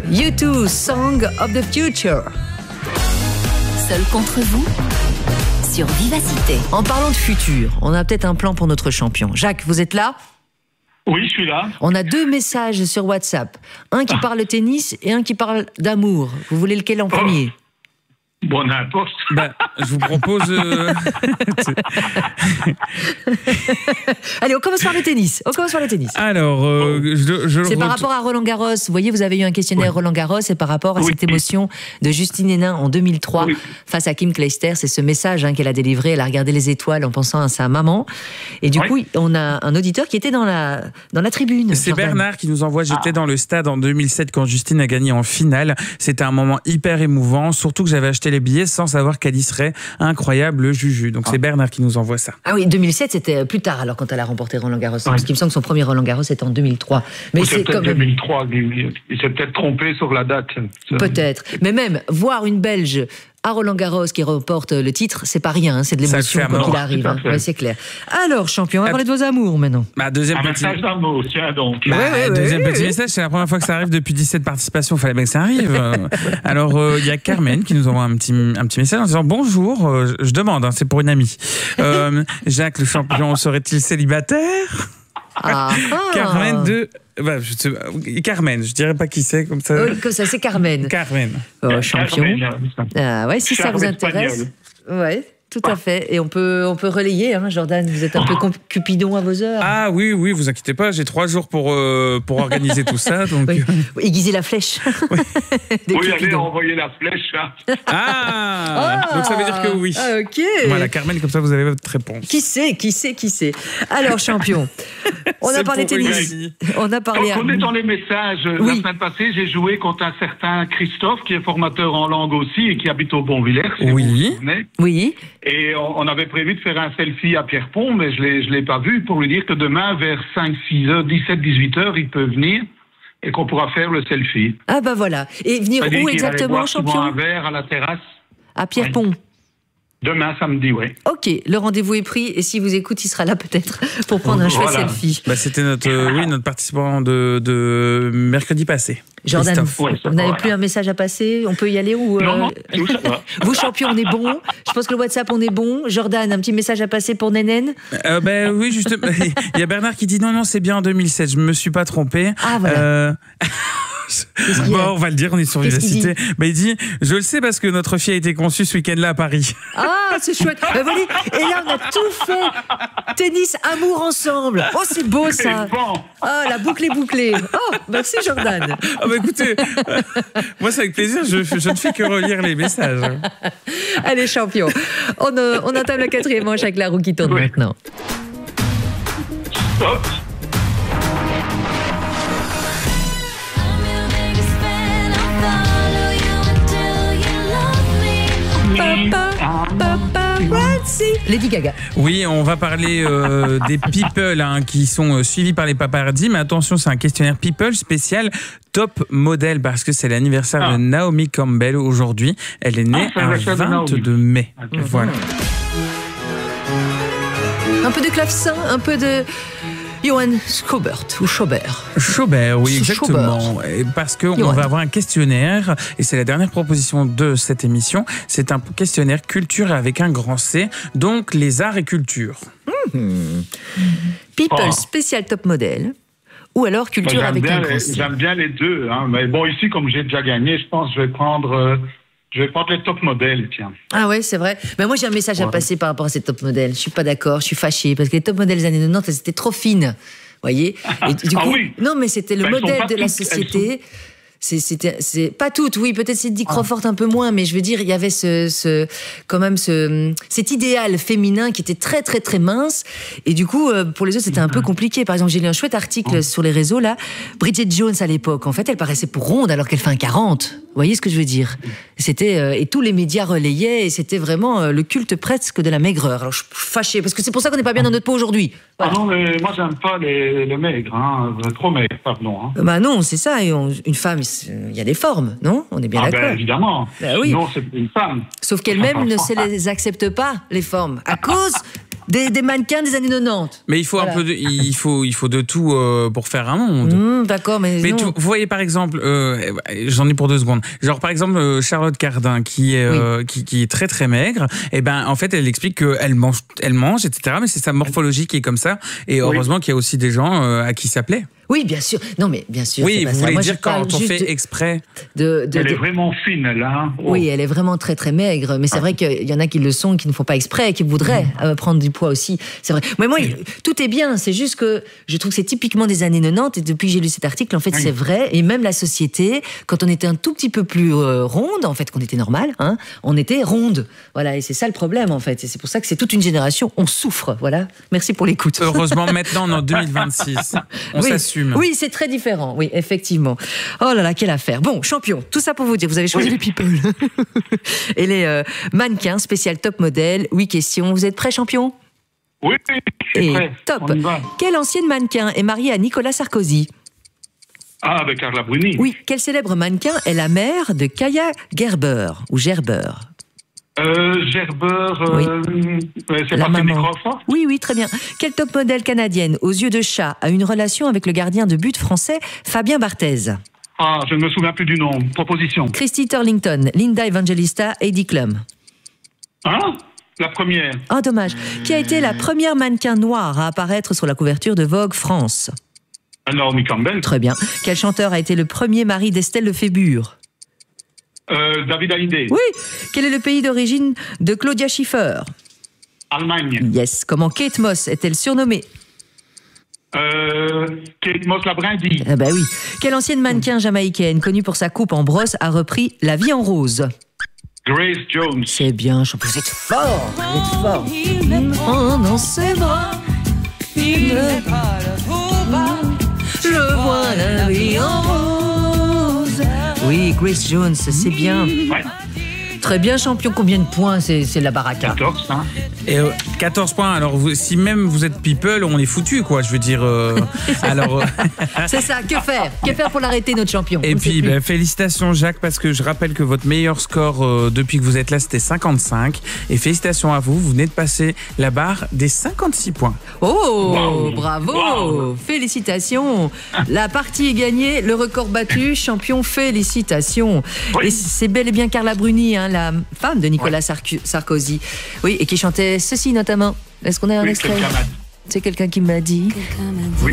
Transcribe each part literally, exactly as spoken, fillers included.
U deux, Song of the Future. Seul contre vous sur Vivacité. En parlant de futur, on a peut-être un plan pour notre champion. Jacques, vous êtes là ? Oui, je suis là. On a deux messages sur WhatsApp. Un qui parle de tennis et un qui parle d'amour. Vous voulez lequel en premier ? Bon, n'importe. Bah, je vous propose... Euh... Allez, on commence par le tennis. On commence par le tennis. Alors, euh, je, je C'est re... par rapport à Roland Garros. Vous voyez, vous avez eu un questionnaire oui. Roland Garros et par rapport à oui. cette émotion de Justine Hénin en deux mille trois oui. face à Kim Clijsters. C'est ce message hein, qu'elle a délivré. Elle a regardé les étoiles en pensant à sa maman. Et du oui. coup, on a un auditeur qui était dans la, dans la tribune. C'est Jordan. Bernard qui nous envoie. J'étais ah. dans le stade en deux mille sept quand Justine a gagné en finale. C'était un moment hyper émouvant. Surtout que j'avais acheté les billets sans savoir qu'elle y serait. Incroyable Juju. Donc ah. c'est Bernard qui nous envoie ça. Ah oui, deux mille sept, c'était plus tard alors quand elle a remporté Roland Garros. Ouais. Parce qu'il me semble que son premier Roland Garros était en deux mille trois. Mais c'est, c'est peut-être comme... deux mille trois. Il s'est peut-être trompé sur la date. Peut-être. Mais même voir une Belge à Roland Garros qui remporte le titre, c'est pas rien, hein, c'est de l'émotion quand il arrive. Hein. Ouais, c'est clair. Alors, champion, on va parler de vos amours maintenant. Bah, deuxième un petit... message d'amour, tiens donc. Bah, ouais, ouais, deuxième ouais, petit ouais. message, c'est la première fois que ça arrive depuis dix-sept participations, il fallait bien que ça arrive. Alors, il euh, y a Carmen qui nous envoie un petit, un petit message en disant « Bonjour, euh, je demande, hein, c'est pour une amie. Euh, Jacques, le champion, serait-il célibataire ?» Ah, Carmen de... Bah, je sais, Carmen, je dirais pas qui c'est comme ça. Oui, comme ça, c'est Carmen. Carmen. Oh, champion. Carmen, ah ouais, si ça vous intéresse. Ouais. Tout à fait. Et on peut, on peut relayer, hein, Jordan. Vous êtes un peu Cupidon à vos heures. Ah oui, oui, vous inquiétez pas. J'ai trois jours pour, euh, pour organiser tout ça. Donc... Oui. Aiguiser la flèche. Oui, oui allez envoyer la flèche. Hein. Ah, ah Donc ça veut dire que oui. Ah, ok. Voilà, Carmen, comme ça vous avez votre réponse. Qui sait, qui sait, qui sait. Alors, champion, on a parlé tennis. On a parlé. On est dans les messages. Oui. La semaine passée, j'ai joué contre un certain Christophe, qui est formateur en langue aussi et qui habite au Bonvillers. Si oui. Vous vous souvenez. Oui. Et on avait prévu de faire un selfie à Pierrepont, mais je l'ai, je l'ai pas vu, pour lui dire que demain, vers cinq, six heures, dix-sept, dix-huit heures, il peut venir et qu'on pourra faire le selfie. Ah bah voilà. Et venir C'est-à-dire où exactement, champion ? Un verre à la terrasse. À Pierrepont. Oui. Demain, samedi, oui. Ok, le rendez-vous est pris et s'il vous écoute, il sera là peut-être pour prendre un chouette voilà. selfie. Bah, c'était notre, euh, oui, notre participant de, de mercredi passé. Jordan, ouais, vous n'avez voilà. plus un message à passer ? On peut y aller ou euh... Non, non, tout ça va. Vous, champion, on est bon. Je pense que le WhatsApp, on est bon. Jordan, un petit message à passer pour Nénène ? euh, Ben oui, justement. Il y a Bernard qui dit non, non, c'est bien en deux mille sept. Je me suis pas trompé. Ah voilà. Euh... Bon, on va le dire, on est sur Vivacité. Il, bah, il dit, je le sais parce que notre fille a été conçue ce week-end-là à Paris. Ah, c'est chouette. Bah, voilà. Et là, on a tout fait. Tennis, amour ensemble. Oh, c'est beau ça. Ah, oh, la boucle est bouclée. Oh, merci Jordan. Ah bah écoutez, euh, moi c'est avec plaisir, je, je ne fais que relire les messages. Allez, champion. On, euh, on entame la quatrième manche avec la roue qui tourne oui. maintenant. Stop. Lady Gaga. Oui, on va parler euh, des people hein, qui sont euh, suivis par les paparazzis, mais attention, c'est un questionnaire people spécial top modèle parce que c'est l'anniversaire ah. de Naomi Campbell aujourd'hui. Elle est née ah, un vingt-deux mai. Okay. Voilà. Un peu de clavecin, un peu de Johann Schobert ou Schobert. Schobert, oui, exactement. Schobert. Parce qu'on va avoir un questionnaire, et c'est la dernière proposition de cette émission. C'est un questionnaire culture avec un grand C, donc les arts et culture. Mmh. People oh. spécial top modèle, ou alors culture avec un grand C. J'aime bien les deux, hein. Mais bon, ici, comme j'ai déjà gagné, je pense que je vais prendre... Euh Je vais prendre les top modèles, tiens. Ah ouais, c'est vrai. Mais moi, j'ai un message ouais. à passer par rapport à ces top modèles. Je suis pas d'accord, je suis fâchée, parce que les top modèles des années quatre-vingt-dix, elles étaient trop fines. Vous voyez ? Et du ah coup, oui. Non, mais c'était le ben, modèle de toutes, la société. Sont... C'est, c'était, c'est pas toutes, oui, peut-être Cindy Crawford un peu moins, mais je veux dire, il y avait ce, ce, quand même ce, cet idéal féminin qui était très, très, très mince. Et du coup, pour les autres, c'était un peu compliqué. Par exemple, j'ai lu un chouette article sur les réseaux, là. Bridget Jones, à l'époque, en fait, elle paraissait pour ronde alors qu'elle fait un quarante. Vous voyez ce que je veux dire ? C'était, euh, et tous les médias relayaient, et c'était vraiment euh, le culte presque de la maigreur. Alors, je suis fâchée, parce que c'est pour ça qu'on n'est pas bien dans notre peau aujourd'hui. Voilà. Ah non, mais moi, j'aime pas les, les maigres, hein. Trop maigres, pardon. Hein. Bah non, c'est ça. Et on, une femme, il y a des formes, non ? On est bien ah d'accord. Ben, évidemment. Bah oui. Non, c'est une femme. Sauf qu'elle-même ne se les accepte pas, les formes, à cause des, des mannequins des années quatre-vingt-dix. Mais il faut Voilà. un peu de, il faut, il faut de tout euh, pour faire un monde. Mmh, d'accord, mais, Mais non. tout- vous voyez par exemple, euh, j'en ai pour deux secondes. Genre par exemple euh, Charlotte Cardin qui est euh, qui, qui est très très maigre. Et ben en fait elle explique qu'elle mange, elle mange, et cetera. Mais c'est sa morphologie qui est comme ça. Et heureusement qu'il y a aussi des gens euh, à qui ça plaît. Oui, bien sûr. Non, mais bien sûr. c'est Oui, pas vous ça. voulez Moi, je dire quand parle on juste fait de- exprès. de, de- Elle de- est vraiment fine, là. Hein. Oh. Oui, elle est vraiment très très maigre, mais c'est vrai qu'il y en a qui le sont, qui ne font pas exprès, qui voudraient euh, prendre du poids aussi. C'est vrai. Mais moi, tout est bien. C'est juste que je trouve que c'est typiquement des années quatre-vingt-dix. Et depuis que j'ai lu cet article, en fait, Oui. c'est vrai. Et même la société, quand on était un tout petit peu plus euh, ronde, en fait, qu'on était normal, hein, on était ronde. Voilà. Et c'est ça le problème, en fait. Et c'est pour ça que c'est toute une génération. On souffre. Voilà. Merci pour l'écoute. Heureusement maintenant on est en deux mille vingt-six, on oui. s'assume. Oui, c'est très différent. Oui, effectivement. Oh là là, quelle affaire. Bon, champion, tout ça pour vous dire, vous avez choisi Oui. les people. Et les euh, mannequins, spécial top modèle. Oui, question. Vous êtes prêts, champion? Oui, je suis Et prêt. top. On y va. Quelle ancienne mannequin est mariée à Nicolas Sarkozy? Ah, avec Carla Bruni. Oui, quel célèbre mannequin est la mère de Kaya Gerber ou Gerber? Euh, Gerber, euh, ouais, c'est La pas Cindy maman. Crawford? Oui, oui, très bien. Quelle top modèle canadienne aux yeux de chat a une relation avec le gardien de but français Fabien Barthez? Ah, je ne me souviens plus du nom. Proposition. Christy Turlington, Linda Evangelista, Heidi Klum. Hein? La première. Oh, dommage. Qui a été la première mannequin noire à apparaître sur la couverture de Vogue France? Ah, Naomi Campbell. Très bien. Quel chanteur a été le premier mari d'Estelle Lefébure? Euh, David Hallyday. Oui. Quel est le pays d'origine de Claudia Schiffer? Allemagne. Yes. Comment Kate Moss est-elle surnommée? Euh, Kate Moss la brindille. Ah bah oui. Quelle ancienne mannequin jamaïcaine, connue pour sa coupe en brosse, a repris La vie en rose? Grace Jones. C'est bien, champion. Vous êtes fort. Vous êtes fort. Il me prend dans ses bras. Il me... Je vois la vie en rose. Oui, Grace Jones, c'est bien. Ouais, Très bien, champion. Combien de points? C'est c'est la baraka. quatorze, hein. Et euh, quatorze points. Alors vous, si même vous êtes people, on est foutu quoi. Je veux dire. euh, alors. euh, C'est ça, que faire? Que faire pour l'arrêter, notre champion? Et On sait puis, plus. ben, félicitations Jacques, parce que je rappelle que votre meilleur score euh, depuis que vous êtes là, c'était cinquante-cinq. Et félicitations à vous, vous venez de passer la barre des cinquante-six points. Oh, Wow. bravo, Wow. félicitations. La partie est gagnée, le record battu, champion, félicitations. Oui. Et c'est bel et bien Carla Bruni, hein, la femme de Nicolas Sarko- Sarkozy. Oui, et qui chantait ceci notamment. Est-ce qu'on a un Oui, extrait? quelqu'un m'a dit. C'est quelqu'un qui m'a dit Oui.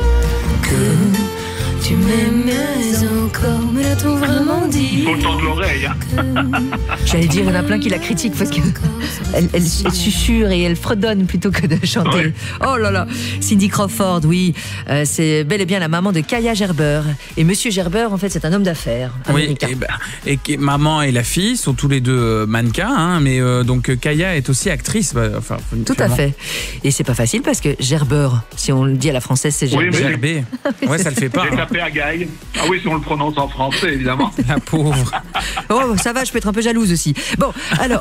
tu m'aimais encore, mais l'a-t-on vraiment dit? Faut le temps de l'oreille, hein. J'allais dire, il y en a plein qui la critiquent parce qu'elle elle, elle susurre et elle fredonne plutôt que de chanter. Ouais. Oh là là, Cindy Crawford, oui, euh, c'est bel et bien la maman de Kaya Gerber. Et Monsieur Gerber, en fait, c'est un homme d'affaires Oui, américain. et, ben, et que- maman et la fille sont tous les deux euh, mannequins, hein, mais euh, donc euh, Kaya est aussi actrice. bah, enfin, Tout à finalement, fait. Et c'est pas facile parce que Gerber, si on le dit à la française, c'est Oui, Gerber. mais- Gerbet. Ouais, ça le fait pas. J'ai tapé à Gaille. Ah oui, si on le prononce en français, évidemment. La pauvre. Oh, ça va, je peux être un peu jalouse aussi. Bon, alors,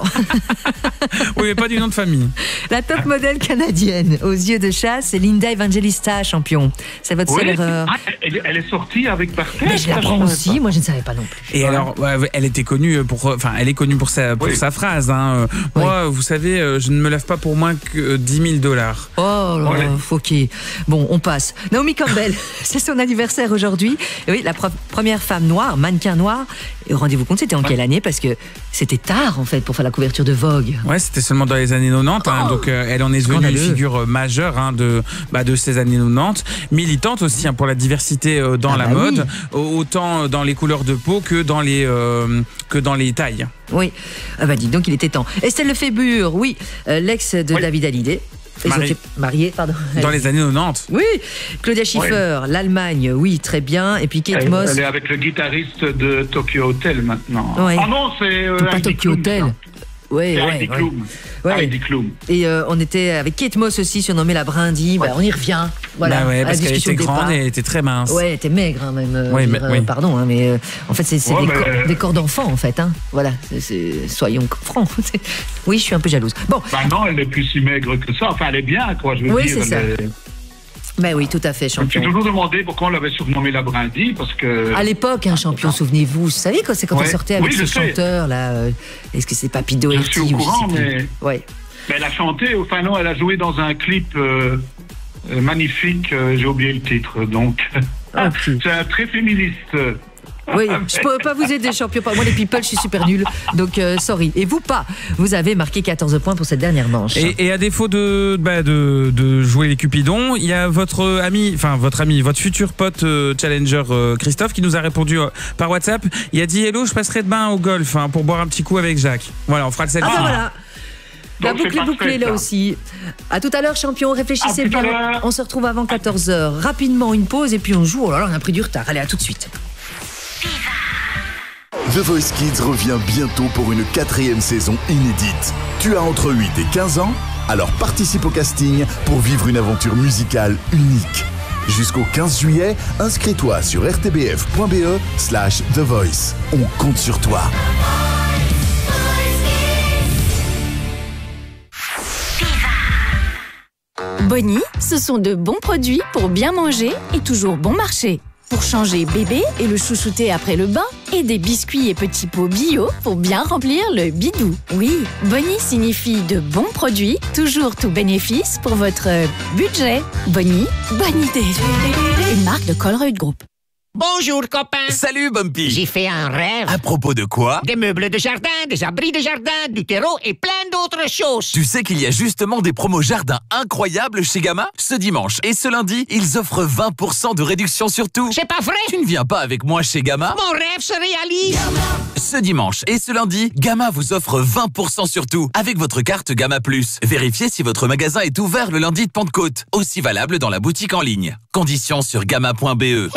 Oui, mais pas du nom de famille. la top modèle canadienne aux yeux de chat, c'est Linda Evangelista, champion. C'est votre Oui. seule erreur. Ah, elle, elle est sortie avec Barthez. Mais je ça, l'apprends savais aussi, pas. moi je ne savais pas non plus. Et alors, ouais, elle était connue pour, enfin, elle est connue pour sa, pour Oui. sa phrase. Hein. Euh, Moi, vous savez, euh, je ne me lève pas pour moins que dix mille dollars. Oh là Ouais. là, ok. Bon, on passe. Naomi Campbell, c'est son anniversaire aujourd'hui. Et oui, la pro- première femme noire, mannequin noir. Et rendez-vous compte, c'était en quelle année? Parce que c'était tard, en fait, pour faire la couverture de Vogue. Ouais, c'était seulement dans les années quatre-vingt-dix. Hein, Oh, donc, euh, elle en est devenue une scandaleux. figure euh, majeure hein, de, bah, de ces années quatre-vingt-dix. Militante aussi hein, pour la diversité euh, dans Ah la bah mode, au- autant dans les couleurs de peau que dans les, euh, que dans les tailles. Oui. Ah bah dis donc, il était temps. Estelle Lefébure, oui, euh, l'ex de Oui. David Hallyday. Ils Marie- ont été mariés, pardon. Dans les années quatre-vingt-dix. Oui. Claudia Schiffer, l'Allemagne, oui, très bien. Et puis Kate Elle, Moss. elle est avec le guitariste de Tokyo Hotel maintenant. Ouais. Ah non, c'est euh, Pas Heidi Tokyo Klum, Hotel. ça. Ouais, C'est ouais, Heidi ouais. Klum. Ouais. Heidi Klum. Et euh, on était avec Kate Moss aussi, surnommée la brindille. Bah, on y revient. Voilà. Bah ouais, à la parce qu'elle discussion était de grande départ. et elle était très mince. Ouais, elle était maigre hein, même. euh, Oui, je veux mais- dire, oui. euh, Pardon, hein, mais euh, en fait c'est c'est Ouais, des, mais- corps, des corps d'enfants en fait. Hein. Voilà, c'est- c'est- soyons francs. Oui, je suis un peu jalouse. Bon, Bah non, elle n'est plus si maigre que ça. Enfin, elle est bien, quoi, je veux Oui, dire. c'est elle ça. est- ben oui, tout à fait, Je me suis champion. toujours demandé pourquoi on l'avait surnommée la brindille, parce que... À l'époque, un champion, souvenez-vous, vous savez quand c'est quand Ouais. elle sortait avec Oui, ce je sais. chanteur là, euh, est-ce que c'est Papy Doherty Je suis au ou courant, sais plus. mais- Ouais. Mais elle a chanté, enfin non, elle a joué dans un clip euh, euh, magnifique, euh, j'ai oublié le titre, donc Okay. c'est un très féministe. Oui, je peux pas vous aider, champion. Moi, les people, je suis super nul. Donc, euh, sorry. Et vous, pas. Vous avez marqué quatorze points pour cette dernière manche. Et, et à défaut de, bah, de, de jouer les Cupidons, il y a votre ami, enfin votre ami, votre futur pote euh, challenger euh, Christophe qui nous a répondu euh, par WhatsApp. Il a dit hello, je passerai demain au golf hein, pour boire un petit coup avec Jacques. Voilà, on fera le selfie. Ah, bah voilà. La Donc, c'est boucle est bouclée parfait, là ça. aussi. À tout à l'heure, champion. Réfléchissez À tout à bien. l'heure. On se retrouve avant quatorze heures. Rapidement, une pause et puis on joue. Oh là là, on a pris du retard. Allez, à tout de suite. The Voice Kids revient bientôt pour une quatrième saison inédite. Tu as entre huit et quinze ans? Alors participe au casting pour vivre une aventure musicale unique. Jusqu'au quinze juillet, inscris-toi sur rtbf.be slash The Voice. On compte sur toi. Bonnie, ce sont de bons produits pour bien manger et toujours bon marché. Pour changer bébé et le chouchouter après le bain, et des biscuits et petits pots bio pour bien remplir le bidou. Oui, Bonnie signifie de bons produits, toujours tout bénéfice pour votre budget. Bonnie, bonne idée. Une marque de Colruyt Group. Bonjour copains. Salut Bumpy. J'ai fait un rêve. À propos de quoi? Des meubles de jardin, des abris de jardin, du terreau et plein d'autres choses. Tu sais qu'il y a justement des promos jardin incroyables chez Gamma? Ce dimanche et ce lundi, ils offrent vingt pour cent de réduction sur tout. C'est pas vrai? Tu ne viens pas avec moi chez Gamma? Mon rêve se réalise. Ce dimanche et ce lundi, Gamma vous offre vingt pour cent sur tout avec votre carte Gamma Plus. Vérifiez si votre magasin est ouvert le lundi de Pentecôte. Aussi valable dans la boutique en ligne. Conditions sur gamma point b e.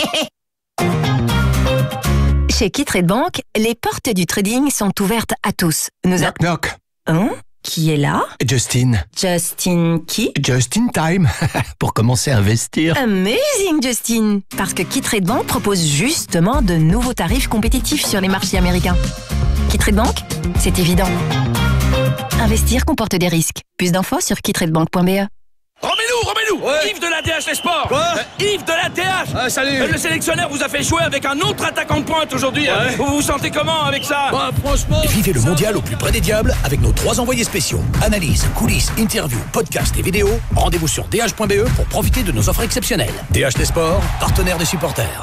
Chez Kittrade Bank, les portes du trading sont ouvertes à tous. Nous a... Knock knock. Hein? Qui est là? Justin. Justin qui? Just in time. Pour commencer à investir. Amazing, Justin! Parce que Kittrade Bank propose justement de nouveaux tarifs compétitifs sur les marchés américains. Kittrade Bank, c'est évident. Investir comporte des risques. Plus d'infos sur kittrade bank point b e. Remets-nous, remets-nous Ouais. Yves de l'A T H Les Sports. Quoi euh, Yves de l'A T H. Ah, salut. Euh, Le sélectionneur vous a fait jouer avec un autre attaquant de pointe aujourd'hui. Ouais. Euh, Vous vous sentez comment avec ça? Bah, franchement... Vivez le mondial au plus près des diables avec nos trois envoyés spéciaux. Analyse, coulisses, interviews, podcasts et vidéos. Rendez-vous sur d h point b e pour profiter de nos offres exceptionnelles. D H Les Sports, partenaire des supporters.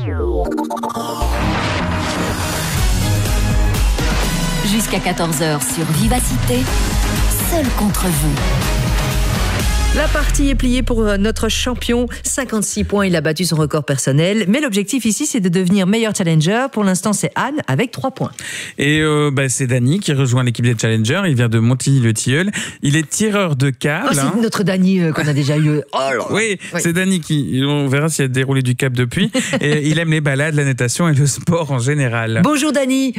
Jusqu'à quatorze heures sur Vivacité, seul contre vous. La partie est pliée pour notre champion. cinquante-six points, il a battu son record personnel. Mais l'objectif ici, c'est de devenir meilleur challenger. Pour l'instant, c'est Anne avec trois points. Et euh, bah, c'est Dany qui rejoint l'équipe des challengers. Il vient de Montilly-le-Tilleul. Il est tireur de câble. Oh, c'est hein. notre Dany euh, qu'on a déjà eu. Oh là là. Oui, Oui. c'est Dany qui, on verra s'il a déroulé du câble depuis. Et il aime les balades, la natation et le sport en général. Bonjour Dany.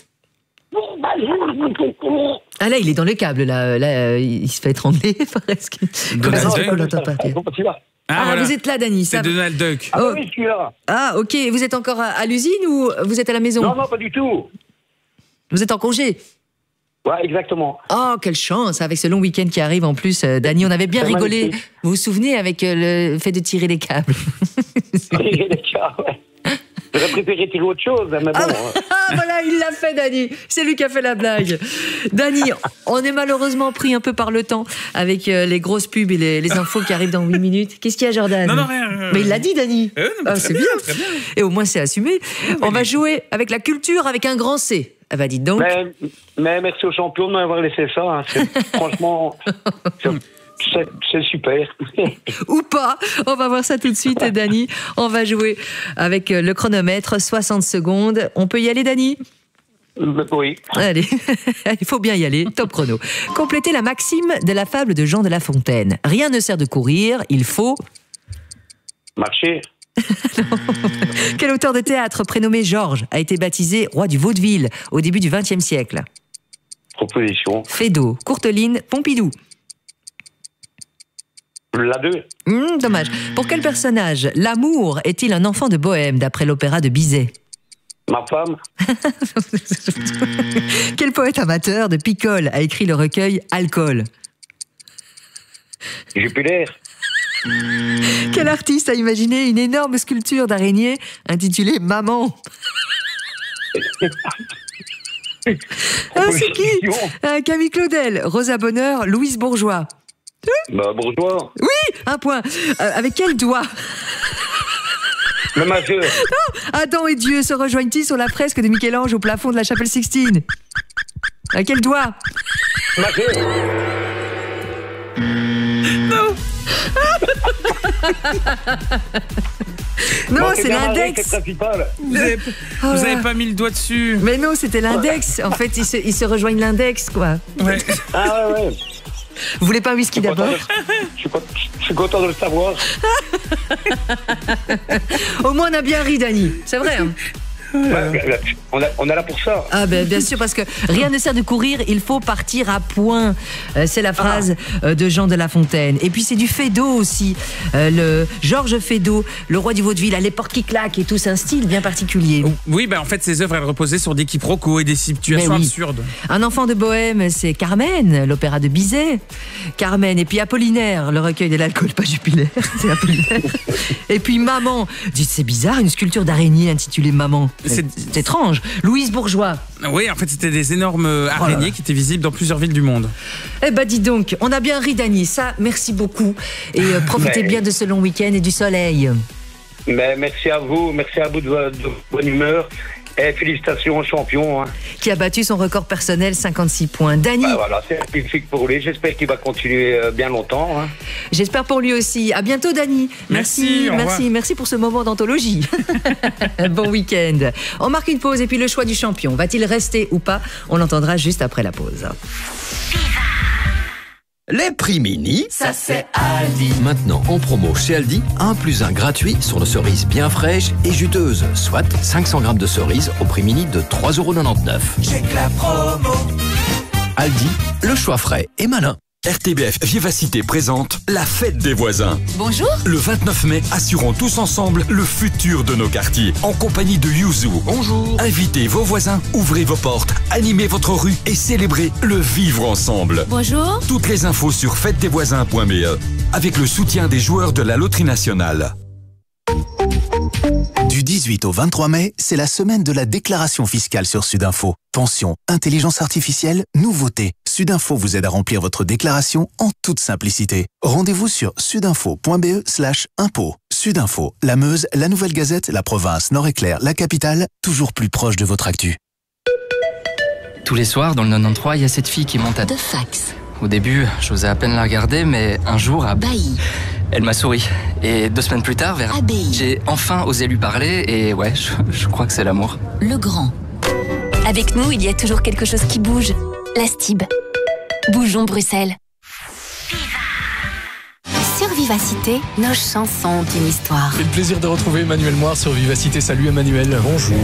Ah là, il est dans le câble, là. Là, euh, il se fait étrangler, presque. Comme ça, Duck. on l'entend pas. Ah, voilà. vous êtes là, Dany. C'est ça... Donald Duck. Oh. Oui, je suis là. Ah, ok. Vous êtes encore à, à l'usine ou vous êtes à la maison? Non, non, pas du tout. Vous êtes en congé? Ouais, exactement. Oh, quelle chance, avec ce long week-end qui arrive en plus. Euh, Dany, on avait bien C'est rigolé. magnifique. Vous vous souvenez avec euh, le fait de tirer les câbles? Les gars, ouais. J'aurais préféré tirer autre chose, mais bon. Ah, bah, euh, ah, voilà, il l'a fait, Dany. C'est lui qui a fait la blague. Dany, on est malheureusement pris un peu par le temps avec euh, les grosses pubs et les, les infos qui arrivent dans huit minutes. Qu'est-ce qu'il y a, Jordan? Non, non, rien. rien. Mais il l'a dit, Dany. Euh, non, mais Ah, très c'est bien, bien. très bien. Et au moins, c'est assumé. On va jouer avec la culture avec un grand C. Ah bah, dites donc. mais, mais merci aux champions de m'avoir laissé ça. Hein. C'est- Franchement, c'est- c'est c'est super. Ou pas. On va voir ça tout de suite, Dany. On va jouer avec euh, le chronomètre, soixante secondes. On peut y aller, Dany? Oui. Allez, il faut bien y aller. Top chrono. Complétez la maxime de la fable de Jean de La Fontaine. Rien ne sert de courir, il faut... Marcher. Quel auteur de théâtre prénommé Georges a été baptisé roi du vaudeville au début du vingtième siècle? Proposition. Feydeau, Courteline, Pompidou. La deux. Hum, dommage. Pour quel personnage l'amour est-il un enfant de Bohème d'après l'opéra de Bizet? Ma femme. Quel poète amateur de picole a écrit le recueil Alcool? Jupiter. Quel artiste a imaginé une énorme sculpture d'araignée intitulée Maman? Ah, c'est qui euh, Camille Claudel, Rosa Bonheur, Louise Bourgeois. Bah, Bourgeois. Oui, un point. Euh, avec quel doigt? Le majeur. Oh, Adam et Dieu se rejoignent-ils sur la fresque de Michel-Ange au plafond de la chapelle Sixtine? À quel doigt? Majeur. Non. Non, Bon, c'est bien marré, l'index. c'est principal. Vous avez, Oh vous là. avez pas mis le doigt dessus. Mais non, c'était l'index. En fait, ils se, ils se rejoignent l'index, quoi. Ouais. Ah ouais, ouais. Vous voulez pas un whisky d'abord? Je suis content- je suis content de le savoir. Au moins, on a bien ri, Dany. C'est vrai. Hein. Ouais, on, a, on est là pour ça. Ah ben bien sûr, parce que rien ne sert de courir, il faut partir à point. Euh, c'est la phrase euh, de Jean de La Fontaine. Et puis c'est du Feydeau aussi. Euh, le Georges Feydeau, le roi du vaudeville, a les portes qui claquent et tout, c'est un style bien particulier. Oui, bah en fait, ses œuvres, elles reposaient sur des quiproquos et des situations Mais oui. absurdes. Un enfant de Bohème, c'est Carmen, l'opéra de Bizet. Carmen. Et puis Apollinaire, le recueil de l'alcool, pas Jupiler. C'est Apollinaire. Et puis Maman. Dites, c'est bizarre, une sculpture d'araignée intitulée Maman. C'est c'est étrange. Louise Bourgeois. Oui, en fait, c'était des énormes araignées Oh là là. qui étaient visibles dans plusieurs villes du monde. Eh ben dis donc, on a bien ri, Dany. Ça, merci beaucoup. Et euh, profitez Mais- bien de ce long week-end et du soleil. Mais merci à vous, merci à vous de, vo- de bonne humeur. Et félicitations au champion. Hein. Qui a battu son record personnel, cinquante-six points. Dany, Bah, voilà, c'est magnifique pour lui. J'espère qu'il va continuer euh, bien longtemps. Hein. j'espère pour lui aussi. À bientôt, Dany. Merci, au merci, revoir. merci pour ce moment d'anthologie. Bon week-end. On marque une pause et puis le choix du champion. Va-t-il rester ou pas? On l'entendra juste après la pause. Les prix mini, Ça c'est Aldi. maintenant en promo chez Aldi, un plus un gratuit sur nos cerises bien fraîches et juteuses, soit cinq cents grammes de cerises au prix mini de trois euros quatre-vingt-dix-neuf. Check la promo. Aldi, le choix frais et malin. R T B F Vivacité présente la fête des voisins. Bonjour. Le vingt-neuf mai, assurons tous ensemble le futur de nos quartiers, en compagnie de Yuzu. Bonjour. Invitez vos voisins, ouvrez vos portes, animez votre rue et célébrez le vivre ensemble. Bonjour. Toutes les infos sur fête des voisins point b e, avec le soutien des joueurs de la Loterie Nationale. Du dix-huit au vingt-trois mai, c'est la semaine de la déclaration fiscale sur Sudinfo. Pension, intelligence artificielle, nouveautés. Sudinfo vous aide à remplir votre déclaration en toute simplicité. Rendez-vous sur sudinfo point b e slash impôt. Sudinfo, la Meuse, la Nouvelle Gazette, la province, Nord-Éclair, la capitale, toujours plus proche de votre actu. Tous les soirs, dans le quatre-vingt-treize, il y a cette fille qui monte à... De fax. Au début, j'osais à peine la regarder, mais un jour, à... Bailly. elle m'a souri. Et deux semaines plus tard, vers... Abbaye. j'ai enfin osé lui parler, et ouais, je, je crois que c'est l'amour. Le Grand. Avec nous, il y a toujours quelque chose qui bouge. La Stib. Bougeons Bruxelles. Sur Vivacité, nos chansons ont une histoire. C'est le plaisir de retrouver Emmanuel Moire sur Vivacité. Salut Emmanuel. Bonjour.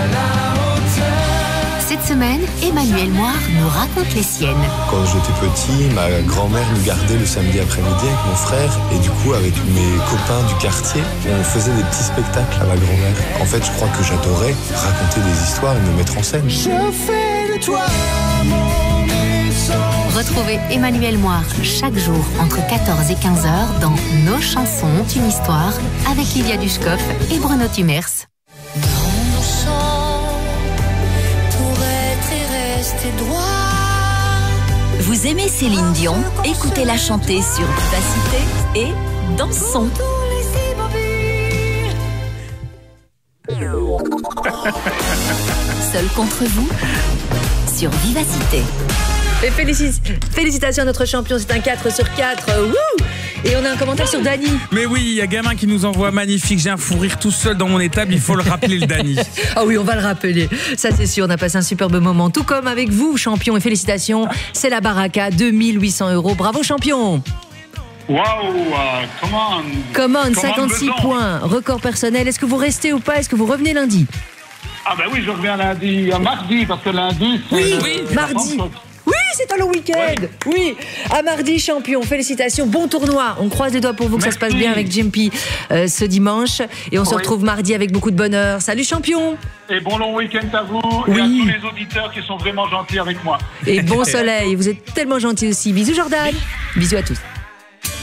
Cette semaine, Emmanuel Moire nous raconte les siennes. Quand j'étais petit, ma grand-mère nous gardait le samedi après-midi avec mon frère et du coup avec mes copains du quartier, on faisait des petits spectacles à ma grand-mère. En fait, je crois que j'adorais raconter des histoires et me mettre en scène. Je fais de toi mon essence. Retrouvez Emmanuel Moire chaque jour entre quatorze et quinze heures dans Nos chansons ont une histoire avec Lydia Duschkoff et Bruno Tumers. Dans sang pour être et rester droit. Vous aimez Céline Dion? Écoutez-la chanter sur Vivacité et Dansons. Seul contre vous sur Vivacité. Et félici- félicitations à notre champion, c'est un quatre sur quatre. Wouh! Et on a un commentaire sur Dany. Mais oui, il y a gamin qui nous envoie magnifique. J'ai un fou rire tout seul dans mon étable. Il faut le rappeler, le Dany. Ah oui, on va le rappeler. Ça, c'est sûr. On a passé un superbe moment. Tout comme avec vous, champion. Et félicitations. C'est la Baraka, deux mille huit cents euros. Bravo, champion. Waouh, uh, comment Commande, cinquante-six besoin. points. Record personnel. Est-ce que vous restez ou pas? Est-ce que vous revenez lundi? Ah ben oui, je reviens lundi, euh, mardi, parce que lundi, c'est... Oui, le- oui, c'est la mardi. Pentecôte. Oui, c'est un long week-end. Oui, à mardi, champion. Félicitations. Bon tournoi. On croise les doigts pour vous que ça se passe bien avec Jimpy euh, ce dimanche. Et on se Oui. retrouve mardi avec beaucoup de bonheur. Salut, champion. Et bon long week-end à vous Oui. et à tous les auditeurs qui sont vraiment gentils avec moi. Et bon soleil. Vous êtes tellement gentil aussi. Bisous, Jordan. Bisous à tous.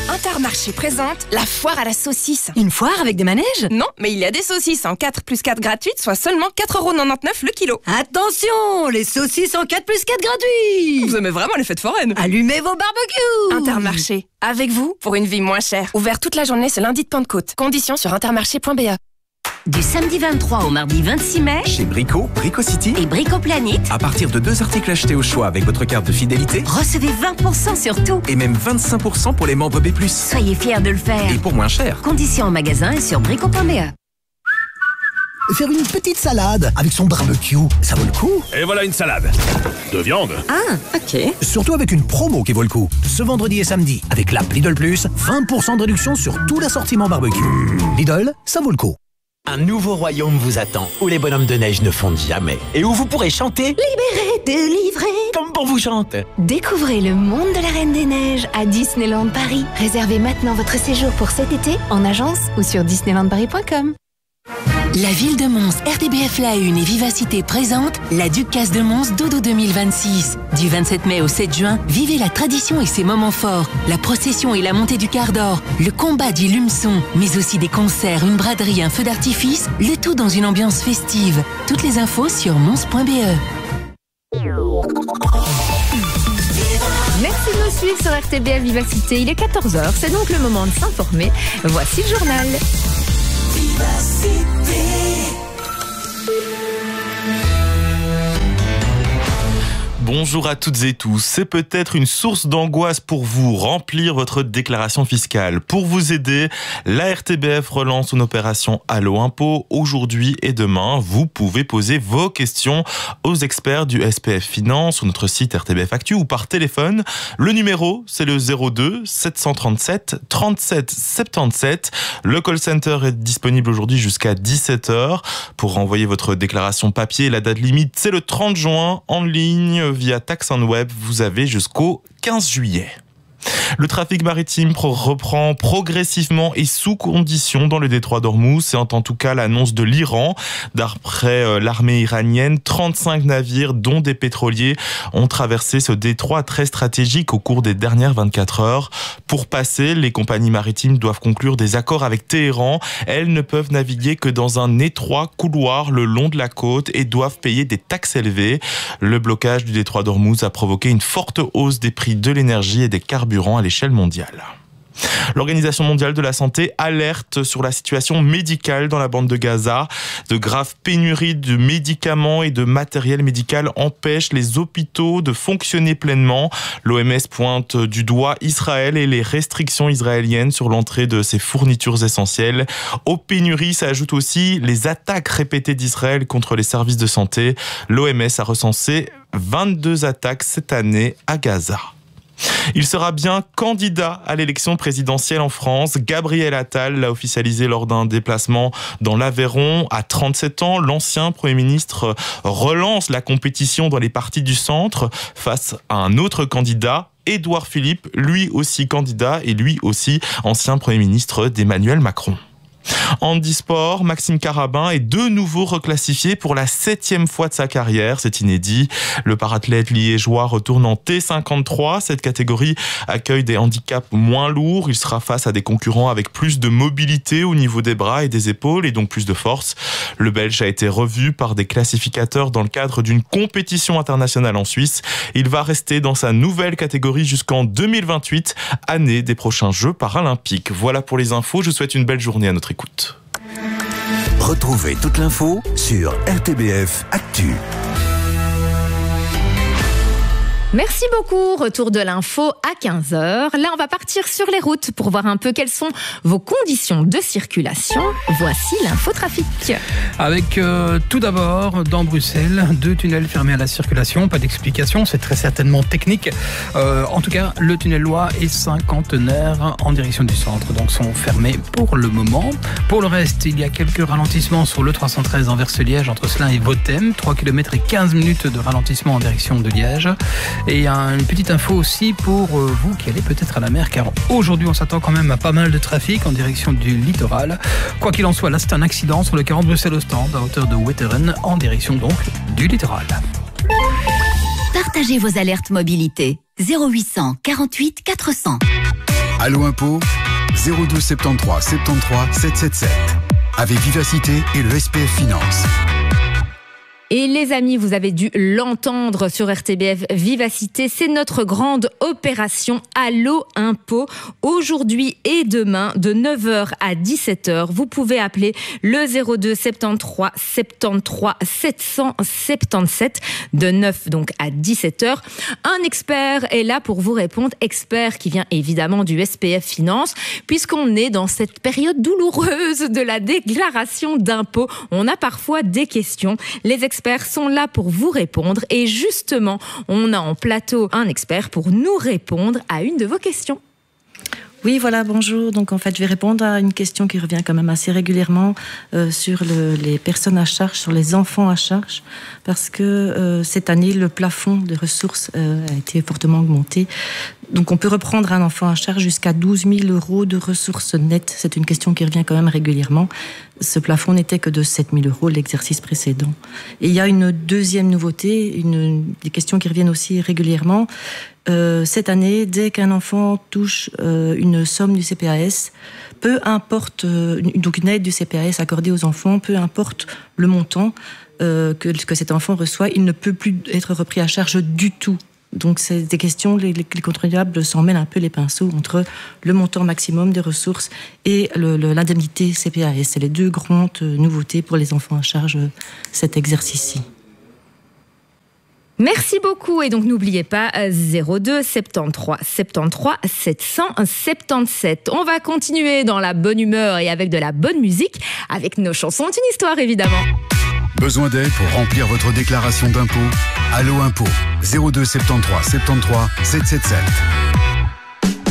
Intermarché présente la foire à la saucisse. Une foire avec des manèges? Non, mais il y a des saucisses en quatre plus quatre gratuites, soit seulement quatre euros quatre-vingt-dix-neuf le kilo. Attention, les saucisses en quatre plus quatre gratuits. Vous aimez vraiment les fêtes foraines? Allumez vos barbecues. Intermarché, avec vous pour une vie moins chère. Ouvert toute la journée ce lundi de Pentecôte. Conditions sur intermarché point b e. Du samedi vingt-trois au mardi vingt-six mai, chez Brico, Brico City et Brico Planet, à partir de deux articles achetés au choix avec votre carte de fidélité, recevez vingt pour cent sur tout. Et même vingt-cinq pour cent pour les membres B plus. Soyez fiers de le faire. Et pour moins cher. Conditions en magasin et sur brico point b e. Faire une petite salade avec son barbecue, ça vaut le coup. Et voilà une salade de viande. Ah, ok. Surtout avec une promo qui vaut le coup. Ce vendredi et samedi, avec l'app Lidl Plus, vingt pour cent de réduction sur tout l'assortiment barbecue. Lidl, ça vaut le coup. Un nouveau royaume vous attend, où les bonhommes de neige ne fondent jamais. Et où vous pourrez chanter Libéré, délivré, comme pour vous chante. Découvrez le monde de la Reine des Neiges à Disneyland Paris. Réservez maintenant votre séjour pour cet été en agence ou sur disneyland paris point com. La ville de Mons, R T B F La Une et Vivacité présente la Ducasse de Mons Dodo deux mille vingt-six. Du vingt-sept mai au sept juin, vivez la tradition et ses moments forts. La procession et la montée du quart d'or, le combat du lumeçon, mais aussi des concerts, une braderie, un feu d'artifice, le tout dans une ambiance festive. Toutes les infos sur mons point b e. Merci de nous suivre sur R T B F Vivacité. Il est quatorze heures, c'est donc le moment de s'informer. Voici le journal. Bonjour à toutes et tous. C'est peut-être une source d'angoisse pour vous remplir votre déclaration fiscale. Pour vous aider, la R T B F relance une opération Allo Impôt. Aujourd'hui et demain, vous pouvez poser vos questions aux experts du S P F Finance sur notre site R T B F Actu ou par téléphone. Le numéro, c'est le zéro deux sept cent trente-sept trente-sept soixante-dix-sept. Le call center est disponible aujourd'hui jusqu'à dix-sept heures. Pour renvoyer votre déclaration papier, la date limite, c'est le trente juin en ligne via Tax on Web. Vous avez jusqu'au quinze juillet. Le trafic maritime reprend progressivement et sous condition dans le détroit d'Ormuz. C'est en tout cas l'annonce de l'Iran. D'après l'armée iranienne, trente-cinq navires, dont des pétroliers, ont traversé ce détroit très stratégique au cours des dernières vingt-quatre heures. Pour passer, les compagnies maritimes doivent conclure des accords avec Téhéran. Elles ne peuvent naviguer que dans un étroit couloir le long de la côte et doivent payer des taxes élevées. Le blocage du détroit d'Ormuz a provoqué une forte hausse des prix de l'énergie et des carburants à l'échelle mondiale. L'Organisation mondiale de la santé alerte sur la situation médicale dans la bande de Gaza. De graves pénuries de médicaments et de matériel médical empêchent les hôpitaux de fonctionner pleinement. L'O M S pointe du doigt Israël et les restrictions israéliennes sur l'entrée de ces fournitures essentielles. Aux pénuries s'ajoutent aussi les attaques répétées d'Israël contre les services de santé. L'O M S a recensé vingt-deux attaques cette année à Gaza. Il sera bien candidat à l'élection présidentielle en France. Gabriel Attal l'a officialisé lors d'un déplacement dans l'Aveyron. À trente-sept ans, l'ancien Premier ministre relance la compétition dans les partis du centre face à un autre candidat, Édouard Philippe, lui aussi candidat et lui aussi ancien Premier ministre d'Emmanuel Macron. Handisport, Maxime Carabin est de nouveau reclassifié pour la septième fois de sa carrière, c'est inédit. Le parathlète liégeois retourne en T cinquante-trois. Cette catégorie accueille des handicaps moins lourds. Il sera face à des concurrents avec plus de mobilité au niveau des bras et des épaules et donc plus de force. Le Belge a été revu par des classificateurs dans le cadre d'une compétition internationale en Suisse. Il va rester dans sa nouvelle catégorie jusqu'en deux mille vingt-huit, année des prochains Jeux paralympiques. Voilà pour les infos, je souhaite une belle journée à notre écoute. Retrouvez toute l'info sur R T B F Actu. Merci beaucoup. Retour de l'info à quinze heures. Là, on va partir sur les routes pour voir un peu quelles sont vos conditions de circulation. Voici l'infotrafic. Avec euh, tout d'abord, dans Bruxelles, deux tunnels fermés à la circulation. Pas d'explication, c'est très certainement technique. Euh, en tout cas, le tunnel Loire et Cinquantenaire en direction du centre donc sont fermés pour le moment. Pour le reste, il y a quelques ralentissements sur le trois cent treize Anvers-Liège entre Slin et Votem. trois kilomètres et quinze minutes de ralentissement en direction de Liège. Et une petite info aussi pour vous qui allez peut-être à la mer, car aujourd'hui on s'attend quand même à pas mal de trafic en direction du littoral. Quoi qu'il en soit, là c'est un accident sur le quarante Bruxelles-Ostende à hauteur de Wetteren en direction donc du littoral. Partagez vos alertes mobilité. zéro huit cent quarante-huit quatre cents. Allo Impôt, zéro douze soixante-treize soixante-treize sept cent soixante-dix-sept. Avec Vivacité et le S P F Finance. Et les amis, vous avez dû l'entendre sur R T B F Vivacité, c'est notre grande opération Allo Impôt. Aujourd'hui et demain, de neuf heures à dix-sept heures, vous pouvez appeler le zéro deux soixante-treize soixante-treize sept cent soixante-dix-sept, de neuf donc à dix-sept heures. Un expert est là pour vous répondre, expert qui vient évidemment du S P F Finance, puisqu'on est dans cette période douloureuse de la déclaration d'impôt. On a parfois des questions. Les experts experts sont là pour vous répondre et justement, on a en plateau un expert pour nous répondre à une de vos questions. Oui, voilà, bonjour. Donc, en fait, je vais répondre à une question qui revient quand même assez régulièrement euh, sur le, les personnes à charge, sur les enfants à charge, parce que euh, cette année, le plafond de ressources euh, a été fortement augmenté. Donc, on peut reprendre un enfant à charge jusqu'à douze mille euros de ressources nettes. C'est une question qui revient quand même régulièrement. Ce plafond n'était que de sept mille euros l'exercice précédent. Et il y a une deuxième nouveauté, une, des questions qui reviennent aussi régulièrement. Euh, cette année, dès qu'un enfant touche euh, une somme du C P A S, peu importe, euh, donc une aide du C P A S accordée aux enfants, peu importe le montant euh, que, que cet enfant reçoit, il ne peut plus être repris à charge du tout. Donc, c'est des questions, les, les, les contribuables s'en mêlent un peu les pinceaux entre le montant maximum des ressources et le, le, l'indemnité C P A S. C'est les deux grandes nouveautés pour les enfants à charge cet exercice-ci. Merci beaucoup. Et donc, n'oubliez pas, zéro deux soixante-treize soixante-treize sept cent soixante-dix-sept. On va continuer dans la bonne humeur et avec de la bonne musique, avec nos chansons d'une histoire, évidemment. Besoin d'aide pour remplir votre déclaration d'impôt? Allo Impôt, zéro deux soixante-treize soixante-treize sept cent soixante-dix-sept.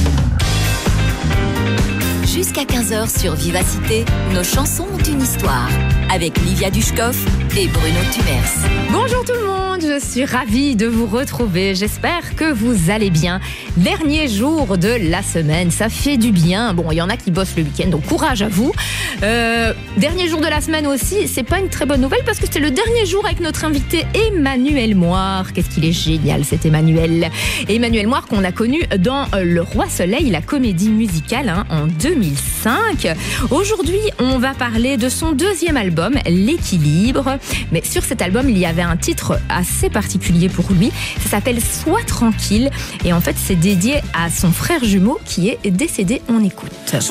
Jusqu'à quinze heures sur Vivacité, nos chansons ont une histoire. Avec Livia Dushkov et Bruno Tumers. Bonjour tout le monde, je suis ravie de vous retrouver. J'espère que vous allez bien. Dernier jour de la semaine, ça fait du bien. Bon, il y en a qui bossent le week-end, donc courage à vous. Euh, dernier jour de la semaine aussi, c'est pas une très bonne nouvelle parce que c'est le dernier jour avec notre invité Emmanuel Moir. Qu'est-ce qu'il est génial cet Emmanuel. Emmanuel Moir qu'on a connu dans Le Roi Soleil, la comédie musicale hein, en deux mille cinq. Aujourd'hui, on va parler de son deuxième album, L'équilibre. Mais sur cet album, il y avait un titre assez particulier pour lui. Ça s'appelle Sois tranquille. Et en fait, c'est dédié à son frère jumeau qui est décédé. On écoute.